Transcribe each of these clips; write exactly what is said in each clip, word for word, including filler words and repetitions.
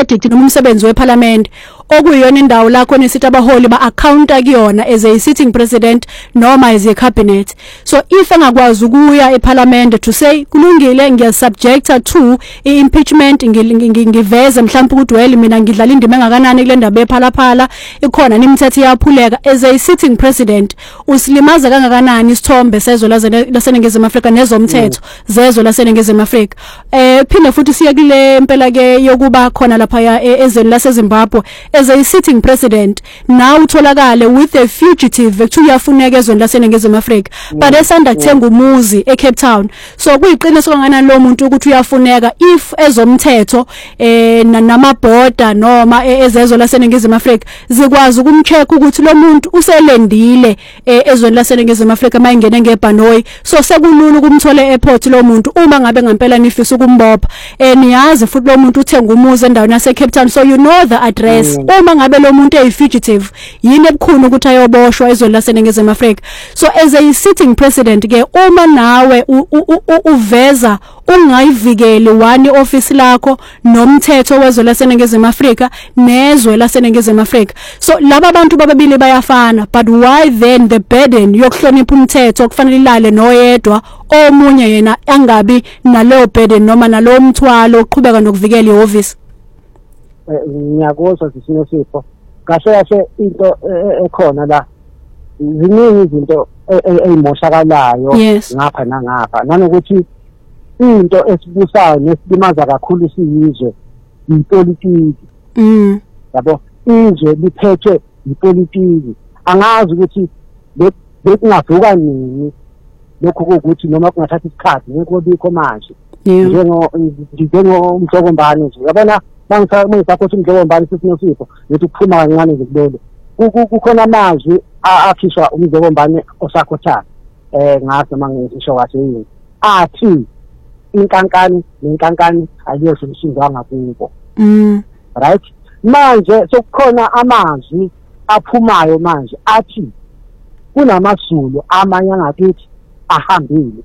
verdict noma umsebenzi weParliament okuyiyona indawo la khona isithi abaholi ba accounta kuyona as a sitting president noma as a cabinet. So if engakwazi ukuya eParliament to say kulungile ngiyasubjecta to impeachment ngiveze mhlawumbe ukuthi well mina ngidlala indima engakanani kule ndaba ephalaphala ikhona nimithetho iyaphuleka as a sitting president usilimaza kangakanani isithombe sezwe laseNingizimu Afrika nezomthetho zezwe laseNingizimu Afrika. Eh phinde futhi siya kule impela ke yokuba khona lapha ezweni laseZimbabwe as a sitting president now utholakale with a fugitive ekuthiwa uyafuneka ezweni laseNingizimu Afrika but esanda kuthenga umuzi eCape Town. So kuyiqiniso kangakanani lo muntu ukuthi uyafuneka if ezomthetho eh namabhoda noma ezezwe laseNingizimu Afrika zikwazi ukumcheck ukuthi lo muntu uselendile ezweni laseNingizimu Afrika mayingene ngebhanoyi. So sekulula ukumthola eairport lo muntu uma ngabe ngempela nifisa ukumbopha eh niyazi futhi lo muntu uthenga umuzi endaweni yaseCape Town so you know the address. Mm. Uma ngabe lo muntu eyi fugitive yini ebukhulu ukuthi ayoboshwa ezweni laseNingizimu Afrika. So as a sitting president ke uma nawe uveza ungayivikeli wani office lakho nomthetho wezwe laseNingizimu Afrika nezwe laseNingizimu Afrika. So laba abantu bababili bayafana but why then the burden yokuhlonipha umthetho kufanele ilale noyedwa omunye yena angabi nalo burden noma nalo mthwalo oqhubeka nokuvikela ioffice. Ngiyakuzwa sisimo sipho kahle kahle into ekhona la ziningi izinto ezimoshakalayo ngapha nangapha nanokuthi into esibusayo nesilimaza kakhulu siyizwe ipolitiki. Mm. Yabo izwe liphethwe ipolitiki angazi ukuthi bekungavuka nini lokho ukuthi noma kungathatha isikhathi ngeke bikho manje njengo njengo umhlokombani nje yabona mangisa ukuthi umhlokombani sisimo sipho lethi ukuphuma kancane nje kulelo kukhona amazwi akhishwa umhlokombani osakhotha eh ngazi mangisho kahle yini athi inkankani nenkankani ayiyosho umsinganga kubo. Mm. Right manje sokukhona amazwi aphumayo manje athi kunamazulu amanye ngakithi ahambile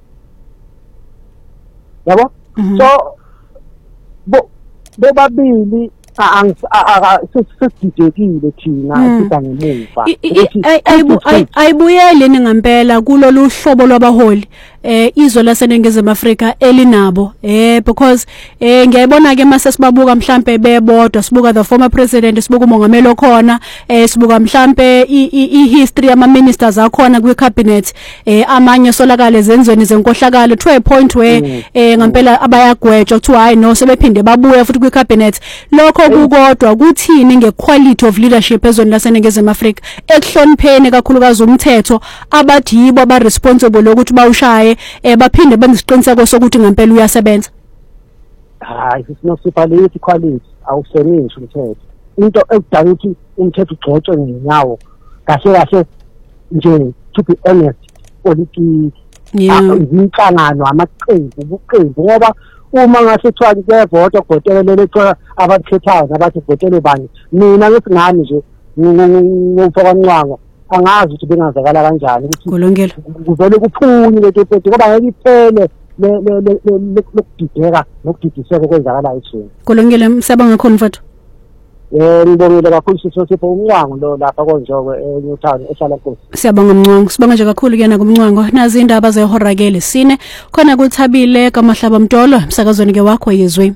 yabo. So bo bobabili sesididekile thina sisangemuva ayibuyele ngempela kulolu hlobo lwabaholi eh izwe laseNingizimu Afrika elinabo eh because eh ngiyabona ke mase sibabuka mhlambe bebodwa sibuka the former president sibuka umongameli okhona eh sibuka mhlambe i history ama ministers akhona kwi cabinet eh amanye solakale zenzweni zenkohlakalo to a point where eh ngempela abayagwetshwa kuthiwa hayi no sebephinde babuye futhi kwi cabinet lokho kukodwa kuthini ngequality of leadership ezweni laseNingizimu Afrika ekuhlonipheni kakhulukazi umthetho abathi yibo aba responsible ukuthi bawushaye eh baphinde bengisiqiniseko sokuthi ngempela uyasebenza. Hayi sinosiphaliti quality awusebenzi umthetho into ekudala ukuthi umthetho ugcotshwe ngenyawo kahle kahle nje to be honest politiki inhlangano amaqembu ubuqembu ngoba uma ngasethiwa kuyevota kuvotelele lecwa abakhethayo nabathi votele bani mina ngesingani nje ngomfoka kancwango angazi ukuthi bengazakala kanjani ukuthi kulungile kuvele kuphunywe le debate ngoba ngeke iphele lokudideka nokudidiseka kwenzakala eshini. Kulungile msabanga ngakho mfowethu. Eh ngibongile kakhulu sitho sipho umncwango lo lapha konjogo eNewtown ehlala Nkosi. Siyabonga umncwango sibonga nje kakhulu kuyena kumncwango nazi indaba zehorrakele sine khona kuthabile kaMahlaba Mtolo emsakazweni ke wakho yezwe.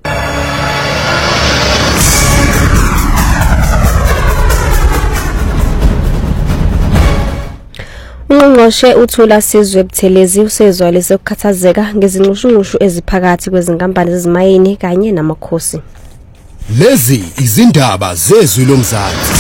Ungqongqoshe uthula Sizwe Buthelezi usezwa lesekukhathazeka ngezinqushunqushu eziphakathi kwezinkampani zezimayini kanye namakhosi. Lezi izindaba zezwi lomzansi.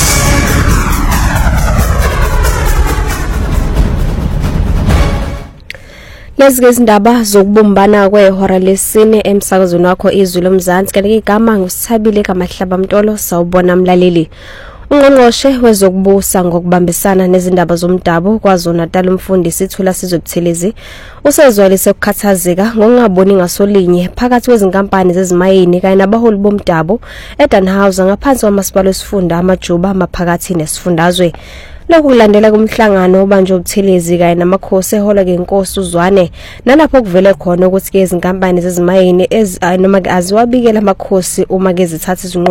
Lezi izindaba zokubumbana kwehora lesine emsakazweni wakho izwi lomzansi kanti igama ngusithabile kaMahlaba Mtolo sawubona mlaleli. Ungqongqoshe wezokubusa ngokubambisana nezindaba zomdabu kwaZulu-Natal umfundisi Thula Sizwe Buthelezi usezwa lesekukhathazeka ngokungaboni ngasolinye phakathi kwezinkampani zezimayini kanye nabaholi bomdabu eDannhauser ngaphansi kwamasipala wesifunda amajuba amaphakathi nesifundazwe. Lokhu kulandela kumhlangano obanjwe uButhelezi kanye namakhosi ehola ngenkosi uZwane nalapho kuvele khona ukuthi ke izinkampani zezimayini noma aziwabikela amakhosi uma ke zithatha